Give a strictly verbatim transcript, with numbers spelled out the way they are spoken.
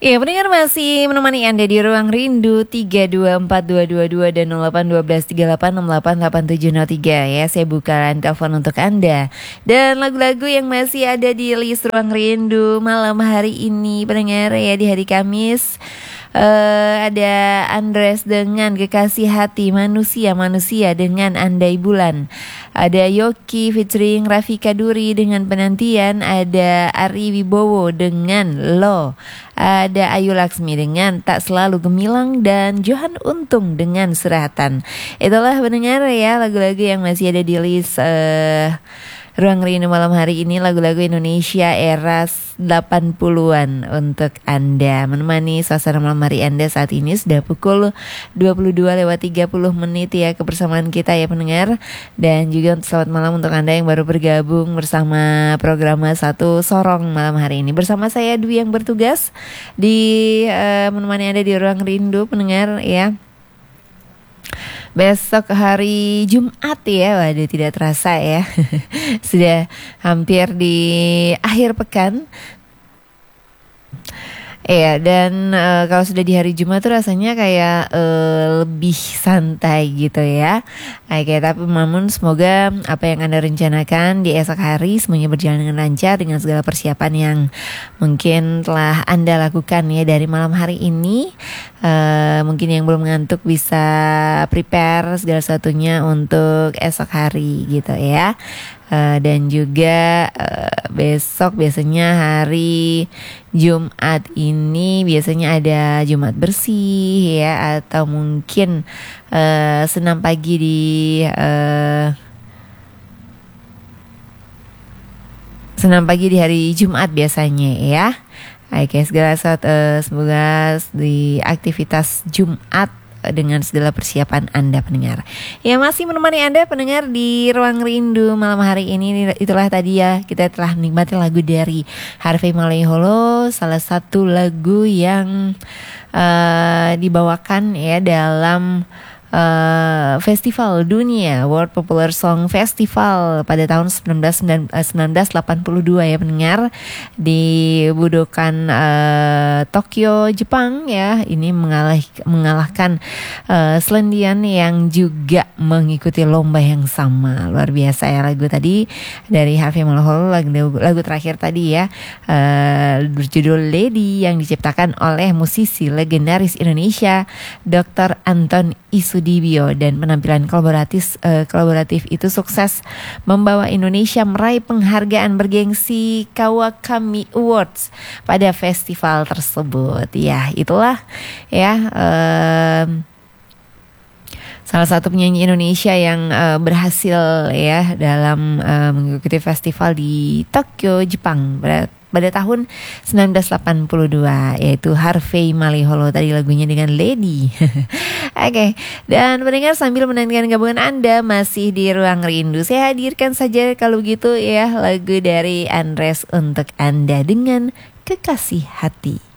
Ya, pendengar masih menemani Anda di Ruang Rindu tiga dua empat dua dua dua dan nol delapan satu dua tiga delapan enam delapan delapan tujuh nol tiga ya. Saya buka line telepon untuk Anda. Dan lagu-lagu yang masih ada di list Ruang Rindu malam hari ini pendengar ya, di hari Kamis. Uh, ada Andres dengan Kekasih Hati, Manusia-Manusia dengan Andai Bulan. Ada Yoki featuring Rafika Duri dengan Penantian. Ada Ari Wibowo dengan Lo. Ada Ayu Laksmi dengan Tak Selalu Gemilang. Dan Johan Untung dengan Suratan. Itulah pendengar ya lagu-lagu yang masih ada di list uh, Ruang Rindu malam hari ini, lagu-lagu Indonesia era delapan puluhan untuk Anda. Menemani suasana malam hari Anda saat ini sudah pukul dua puluh dua lewat tiga puluh menit ya, kebersamaan kita ya pendengar. Dan juga selamat malam untuk Anda yang baru bergabung bersama program Satu Sorong malam hari ini. Bersama saya Dwi yang bertugas di uh, menemani Anda di Ruang Rindu pendengar ya. Besok hari Jumat ya, waduh tidak terasa ya. Sudah hampir di akhir pekan. Iya, dan uh, kalau sudah di hari Jumat tuh rasanya kayak uh, lebih santai gitu ya. Oke, tapi namun semoga apa yang Anda rencanakan di esok hari semuanya berjalan dengan lancar dengan segala persiapan yang mungkin telah Anda lakukan ya dari malam hari ini. Uh, mungkin yang belum ngantuk bisa prepare segala satunya untuk esok hari gitu ya. Uh, dan juga uh, besok biasanya hari Jumat ini biasanya ada Jumat bersih ya, atau mungkin uh, senam pagi di uh, senam pagi di hari Jumat biasanya ya. Oke, segala saat uh, semoga di aktivitas Jumat dengan segala persiapan Anda pendengar. Ya, masih menemani Anda pendengar di Ruang Rindu malam hari ini. Itulah tadi ya, kita telah menikmati lagu dari Harvey Malaiholo, salah satu lagu yang uh, dibawakan ya dalam Uh, Festival Dunia World Popular Song Festival pada tahun sembilan belas delapan puluh dua ya pendengar, di Budokan uh, Tokyo, Jepang ya. Ini mengalah, mengalahkan uh, Selendian yang juga mengikuti lomba yang sama. Luar biasa ya lagu tadi dari Harvey Malaiholo, lagu, lagu terakhir tadi ya, uh, berjudul Lady, yang diciptakan oleh musisi legendaris Indonesia doktor Anton Isudibio, dan penampilan kolaboratif uh, kolaboratif itu sukses membawa Indonesia meraih penghargaan bergengsi Kawakami Awards pada festival tersebut. Ya, itulah ya um, salah satu penyanyi Indonesia yang uh, berhasil ya dalam uh, mengikuti festival di Tokyo, Jepang pada pada tahun sembilan belas delapan puluh dua, yaitu Harvey Malaiholo tadi lagunya dengan Lady. Oke, okay. Dan pendengar sambil menantikan gabungan Anda masih di Ruang Rindu, saya hadirkan saja kalau gitu ya lagu dari Andres untuk Anda dengan Kekasih Hati.